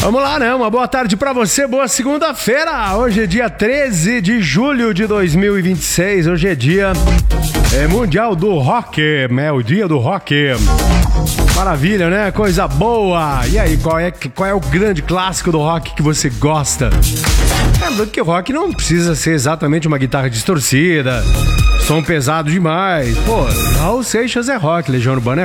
Vamos lá, né? Uma boa tarde pra você, boa segunda-feira. Hoje é dia 13 de julho de 2026. Hoje é dia mundial do rock, é o dia do rock. Maravilha, né? Coisa boa. E aí, qual é o grande clássico do rock que você gosta? Porque o rock não precisa ser exatamente uma guitarra distorcida, som pesado demais. Pô, Raul Seixas é rock, Legião Urbana